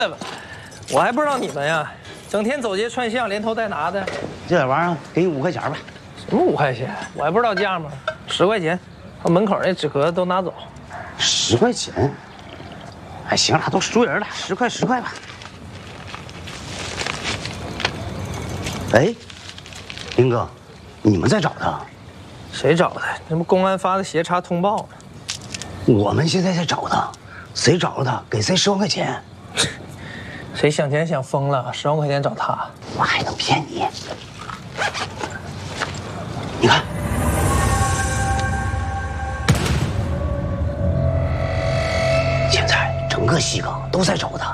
我还不知道你们呀，整天走街串巷，连偷带拿的。 这玩意儿给你5块钱吧。 什么5块钱？我还不知道价吗？10块钱，把门口那纸壳子都拿走。 10块钱？哎，行了，都熟人了，10块10块吧。哎，林哥，你们在找他？ 谁找的？那不公安发的协查通报呢。 我们现在在找他，谁找着他，给谁10万块钱。 谁想钱想疯了？10万块钱找他， 我还能骗你？你看，现在整个西岗都在找他。